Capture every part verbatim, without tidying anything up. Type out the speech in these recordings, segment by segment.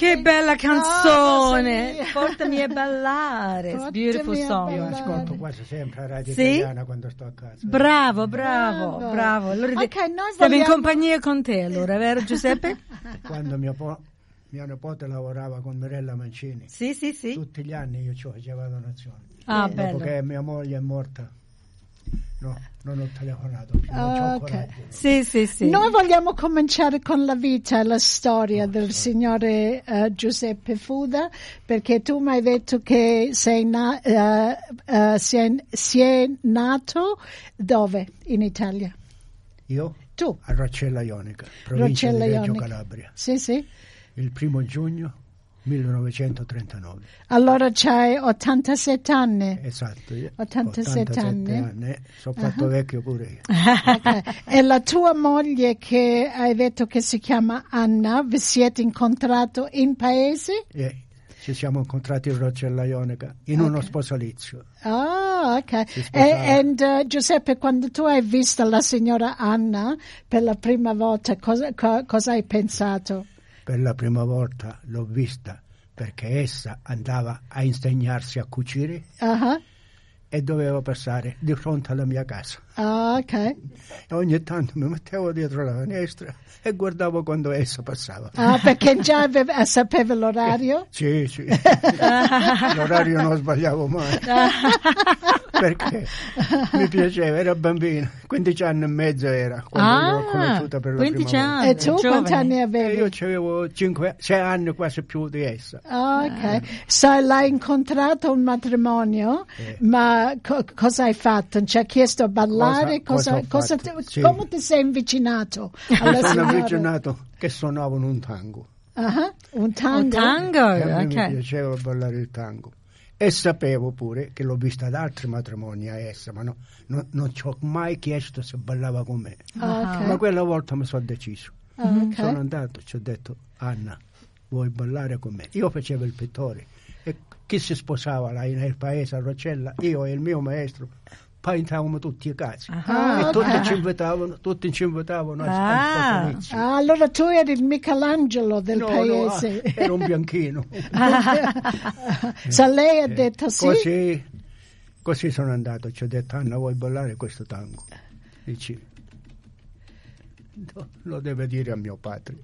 Che bella canzone! Oh, portami a ballare. It's beautiful song. Io ascolto quasi sempre la radio sì? italiana quando sto a casa. Bravo, bravo, bravo. bravo. Allora, okay, noi stiamo vogliamo... in compagnia con te allora, vero Giuseppe? Quando mio, po- mio nipote lavorava con Mirella Mancini. Sì, sì, sì. Tutti gli anni io ci facevo donazioni. Ah, Dopo bello. che mia moglie è morta. No, non ho telefonato più, non c'ho okay. coraggio. Sì, sì, sì. Noi vogliamo cominciare con la vita e la storia oh, del sorry. signore uh, Giuseppe Fuda, perché tu mi hai detto che sei, na- uh, uh, sei, sei nato dove in Italia? Io? Tu? A Roccella Ionica, provincia Roccella di Reggio Ionica. Calabria. Sì, sì. Il primo giugno millenovecentotrentanove. Allora c'hai ottantasette anni. Esatto, io ottantasette anni. anni. Sono fatto uh-huh. vecchio pure io. Okay. E la tua moglie, che hai detto che si chiama Anna, vi siete incontrato in paese? Yeah. Ci siamo incontrati in Roccella Ionica in okay. uno sposalizio. Ah, ok. E uh, Giuseppe, quando tu hai visto la signora Anna per la prima volta, cosa, co- cosa hai pensato? Per la prima volta l'ho vista perché essa andava a insegnarsi a cucire uh-huh. e doveva passare di fronte alla mia casa. Ah, ok. E ogni tanto mi mettevo dietro la finestra e guardavo quando essa passava. Ah, perché già aveva, sapeva l'orario? Sì, sì. L'orario non sbagliavo mai. Perché mi piaceva, era bambina, quindici anni e mezzo era quando ah, l'ho conosciuta per la prima anni, volta. E tu quanti anni avevi? E io avevo cinque, sei anni quasi più di essa. Ah, ok. Ah. So, l'hai incontrato a un matrimonio, eh. ma co- cosa hai fatto? Ci ha chiesto a ballare? Cosa, cosa, cosa ti, sì. Come ti sei avvicinato alla Mi sono signora? avvicinato che suonavano un tango. Uh-huh. Un tango? Un tango, e a me okay. mi piaceva ballare il tango. E sapevo pure che l'ho vista ad altri matrimoni a essa, ma no, no, non ci ho mai chiesto se ballava con me. Okay. Ma quella volta mi sono deciso. Okay. Sono andato, ci ho detto, Anna, vuoi ballare con me? Io facevo il pittore e chi si sposava là nel paese a Roccella, io e il mio maestro, paintavamo tutti i casi. Ah, e okay. tutti ci invitavano, tutti ci invitavano ah. al ah, allora tu eri il Michelangelo del no, paese. No, ero un bianchino. So lei ha detto sì? Così, così sono andato, ci ho detto, Anna, vuoi ballare questo tango? Dici, no, lo deve dire a mio padre.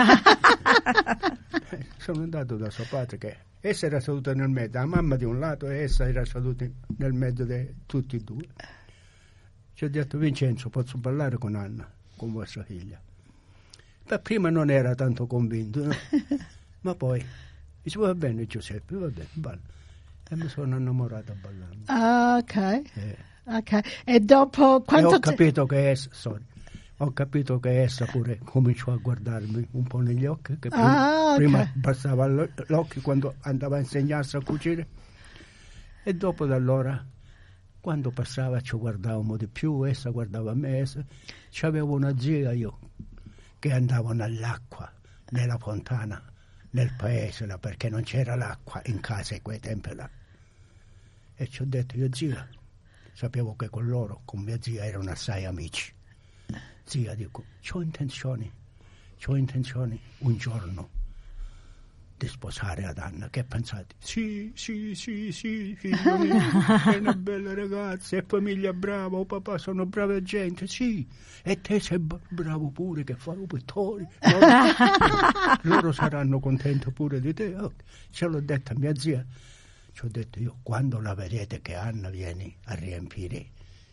Sono andato da suo padre, che essa era seduta nel mezzo, la mamma di un lato e essa era seduta nel mezzo di tutti e due. Ci ho detto, Vincenzo, posso ballare con Anna, con vostra figlia? Ma prima non era tanto convinto, no? Ma poi dice, va bene Giuseppe, va bene, balla. E mi sono innamorato ballando. Ah, ok. Eh. Ok. E dopo quanto e ho capito te... che essa, sorry, ho capito che essa pure cominciò a guardarmi un po' negli occhi, che ah, prima, okay. prima passava l'occhio quando andava a insegnarsi a cucire, e dopo da allora, quando passava ci guardavamo di più, essa guardava me, essa. C'avevo una zia io, che andavano all'acqua, nella fontana, nel paese, là, perché non c'era l'acqua in casa in quei tempi là. E ci ho detto, io zia, sapevo che con loro, con mia zia, erano assai amici. Zia, dico, c'ho intenzioni, c'ho intenzioni un giorno di sposare ad Anna. Che pensate? Sì, sì, sì, sì, figlio mio, è una bella ragazza, è famiglia brava, o papà sono brava gente, sì, e te sei bravo pure che fai un pittore, loro, loro saranno contenti pure di te. Oh, ce l'ho detto a mia zia, ci ho detto io, quando la vedete che Anna viene a riempire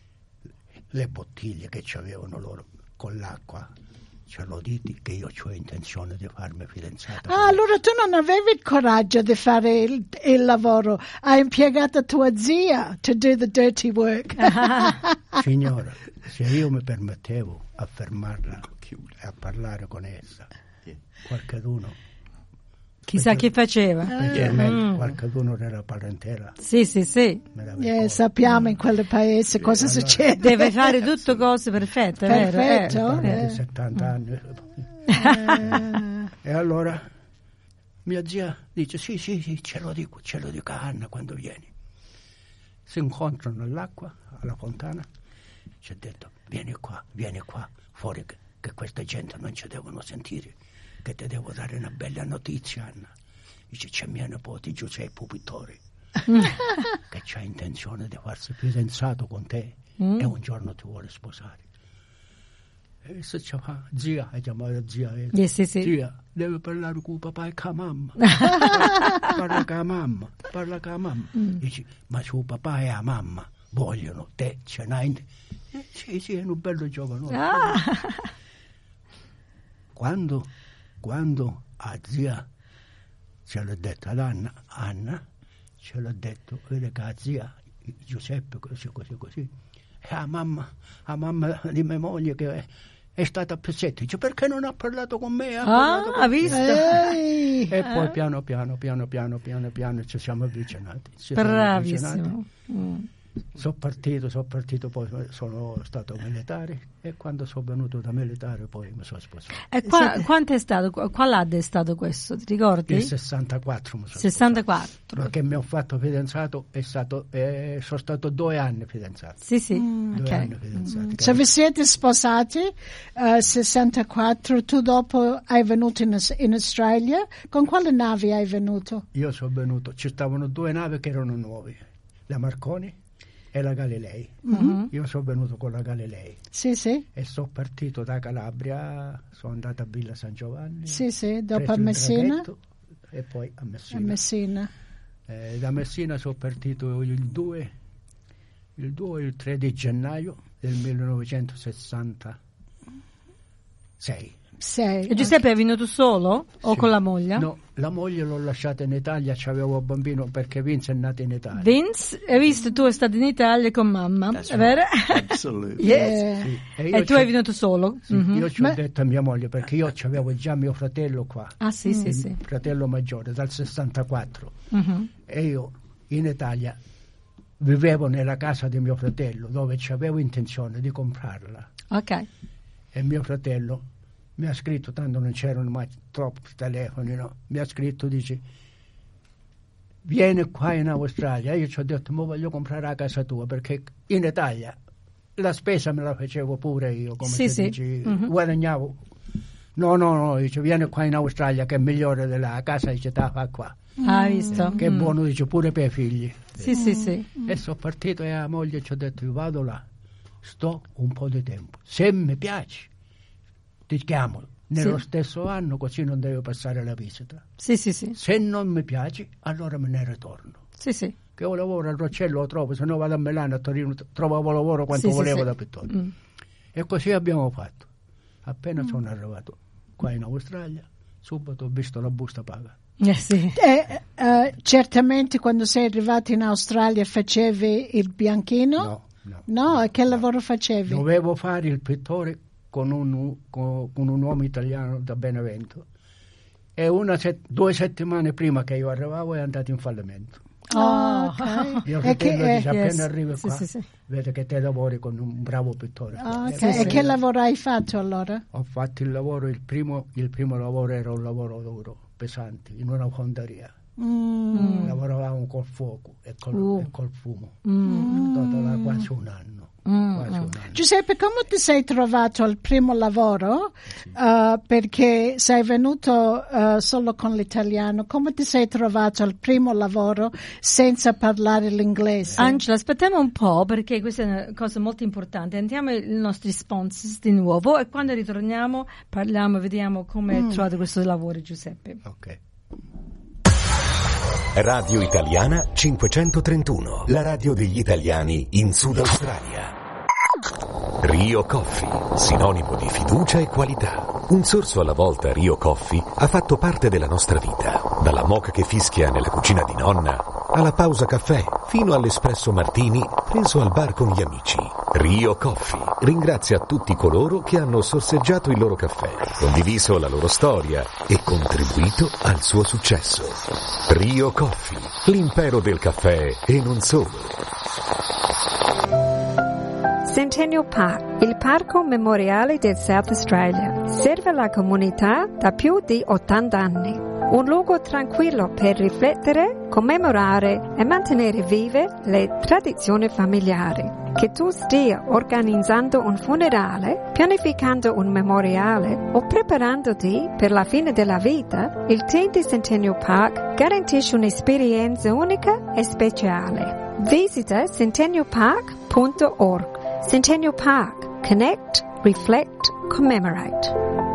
le bottiglie che ci avevano loro con l'acqua, ce lo dite che io ho intenzione di farmi fidanzata. Ah, allora tu non avevi il coraggio di fare il, il lavoro, hai impiegato tua zia to do the dirty work. Signora, se io mi permettevo a fermarla e a parlare con essa, qualcuno chissà chi faceva. Perché mm. qualcuno nella parentela. Sì, sì, sì. Eh, sappiamo in quel paese sì, cosa allora, succede. Deve fare tutto cose perfette, perfetto. Vero? Eh. Di settanta anni. Eh. E allora mia zia dice sì, sì, sì, ce lo dico, ce lo dico a Anna quando vieni. Si incontrano all'acqua, alla fontana. Ci ha detto, vieni qua, vieni qua, fuori che, che questa gente non ci devono sentire. che ti devo dare una bella notizia, Anna. Dice, c'è mio nipote Giuseppe Pittore che c'ha intenzione di farsi fidanzato con te mm. e un giorno ti vuole sposare. E se ci fa, zia, hai chiamato zia, eh? Yes, sì, sì. Zia, deve parlare con papà e con la mamma. Parla con la mamma, parla con la mamma. Mm. Dici, ma suo papà e la mamma vogliono te, ce n'hai? Eh, sì, sì, è un bello giovane. Ah. Quando, quando a zia ce l'ha detto ad Anna, Anna ce l'ha detto, vede che a zia Giuseppe così, così, così. E la mamma, la mamma di mia moglie che è, è stata a pezzetti, dice, perché non ha parlato con me? Ha ah, con ha visto? E eh. poi piano piano, piano piano, piano piano ci siamo avvicinati. Ci Bravissimo. Siamo avvicinati. Mm. Sono partito, sono partito, poi sono stato militare e quando sono venuto da militare poi mi sono sposato. E qua, sì. Quanto è stato, qual anno è stato questo, ti ricordi? Il sessantaquattro mi sono sessantaquattro. Sposato. Perché mi ho fatto fidanzato è stato, eh, sono stato due anni fidanzato. Sì, sì. Mm, due okay. anni fidanzati. Mm. Se vi siete sposati nel uh, sessantaquattro, tu dopo hai venuto in, in Australia, con quale nave hai venuto? Io sono venuto, ci stavano due navi che erano nuove, la Marconi e la Galilei. Mm-hmm. Io sono venuto con la Galilei. Sì, sì. E sono partito da Calabria, sono andato a Villa San Giovanni. Sì, sì, dopo a Messina. E poi a Messina. A Messina. Eh, da Messina sono partito il due, il due e il tre di gennaio del millenovecentosessantasei. Sei. E Giuseppe è venuto solo o sì. con la moglie? No, la moglie l'ho lasciata in Italia, c'avevo un bambino perché Vince è nato in Italia. Vince, hai visto, tu sei stato in Italia con mamma, That's è vero? Right. Assolutamente. Yes. Sì. E, e tu hai venuto solo? Sì, mm-hmm. Io ci ho Ma... detto a mia moglie perché io avevo già mio fratello qua. Ah sì, mm. sì, sì. Fratello maggiore dal sessantaquattro. Mm-hmm. E io in Italia vivevo nella casa di mio fratello dove avevo intenzione di comprarla. Ok. E mio fratello mi ha scritto, tanto non c'erano mai troppi telefoni, no? Mi ha scritto, dice, vieni qua in Australia. Io ci ho detto, ma voglio comprare la casa tua, perché in Italia la spesa me la facevo pure io, come sì, si sì. dice, mm-hmm. guadagnavo. No, no, no, dice, vieni qua in Australia che è migliore della casa, dice, te la fa qua. Ah, hai visto? Eh, che mm. buono, dice, pure per i figli. Sì, eh. sì, sì. E sono partito e la moglie ci ho detto, io vado là, sto un po' di tempo. Se mi piace, ti chiamo nello sì. stesso anno, così non devo passare la visita. Sì, sì, sì. Se non mi piace, allora me ne ritorno. Sì, sì. Che io lavoro al Roccello lo trovo, se no vado a Milano, a Torino, trovavo lavoro quanto sì, volevo sì, da sì. pittore. Mm. E così abbiamo fatto. Appena mm. sono arrivato qua in Australia, subito ho visto la busta paga. Eh, sì. eh, eh, certamente quando sei arrivato in Australia facevi il bianchino? No, no. No, no e che no. lavoro facevi? Dovevo fare il pittore con un, con, con un uomo italiano da Benevento e una set, due settimane prima che io arrivavo è andato in fallimento. Oh, okay. Mio fratello che, dice, eh, appena yes. arrivi qua, sì, sì, sì. vede che te lavori con un bravo pittore. Oh, okay. e, e che lavoro hai fatto allora? Ho fatto il lavoro, il primo, il primo lavoro era un lavoro duro, pesante, in una fonderia. Mm. Lavoravamo col fuoco e col, uh. e col fumo, mm. tutto là, quasi un anno. Mm. Quasi un anno. Giuseppe, come ti sei trovato al primo lavoro? Sì. Uh, perché sei venuto uh, solo con l'italiano. Come ti sei trovato al primo lavoro senza parlare l'inglese? Angela, aspettiamo un po' perché questa è una cosa molto importante. Andiamo ai nostri sponsors di nuovo e quando ritorniamo parliamo e vediamo come hai mm. trovato questo lavoro, Giuseppe. Ok. Radio Italiana cinquecentotrentuno, la radio degli italiani in Sud Australia. Rio Coffee, sinonimo di fiducia e qualità. Un sorso alla volta Rio Coffee ha fatto parte della nostra vita. Dalla moka che fischia nella cucina di nonna, alla pausa caffè, fino all'espresso martini preso al bar con gli amici. Rio Coffee ringrazia tutti coloro che hanno sorseggiato il loro caffè, condiviso la loro storia e contribuito al suo successo. Rio Coffee, l'impero del caffè e non solo. Centennial Park, il parco memoriale del South Australia, serve la comunità da più di ottanta anni. Un luogo tranquillo per riflettere, commemorare e mantenere vive le tradizioni familiari. Che tu stia organizzando un funerale, pianificando un memoriale o preparandoti per la fine della vita, il team di Centennial Park garantisce un'esperienza unica e speciale. Visita centennial park punto org. Centennial Park. Connect, reflect, commemorate.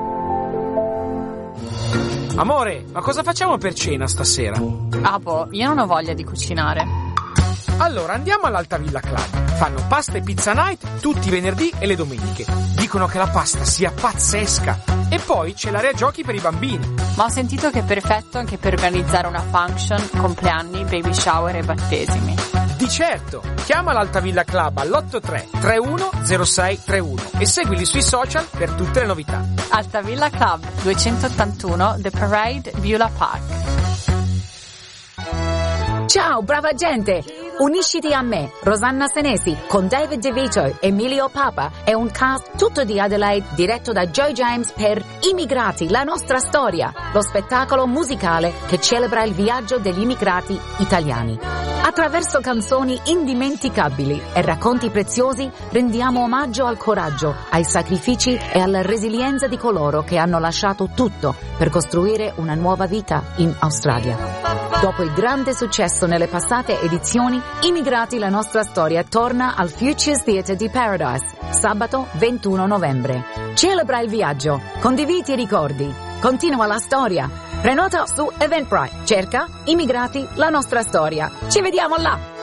Amore, ma cosa facciamo per cena stasera? Ah, boh, io non ho voglia di cucinare. Allora andiamo all'Alta Villa Club. Fanno pasta e pizza night tutti i venerdì e le domeniche. Dicono che la pasta sia pazzesca. E poi c'è l'area giochi per i bambini. Ma ho sentito che è perfetto anche per organizzare una function, compleanni, baby shower e battesimi. Di certo! Chiama l'Alta Villa Club all'otto tre tre uno zero sei tre uno e seguili sui social per tutte le novità. Alta Villa Club, duecentottantuno The Parade, Beulah Park. Ciao, brava gente! Unisciti a me, Rosanna Senesi, con David DeVito, Emilio Papa e un cast tutto di Adelaide diretto da Joe James per Immigrati, la nostra storia, lo spettacolo musicale che celebra il viaggio degli immigrati italiani. Attraverso canzoni indimenticabili e racconti preziosi rendiamo omaggio al coraggio, ai sacrifici e alla resilienza di coloro che hanno lasciato tutto per costruire una nuova vita in Australia. Dopo il grande successo nelle passate edizioni, Immigrati la nostra storia torna al Futures Theatre di Paradise, sabato ventuno novembre. Celebra il viaggio, condividi i ricordi, continua la storia. Prenota su Eventbrite, cerca Immigrati la nostra storia. Ci vediamo là!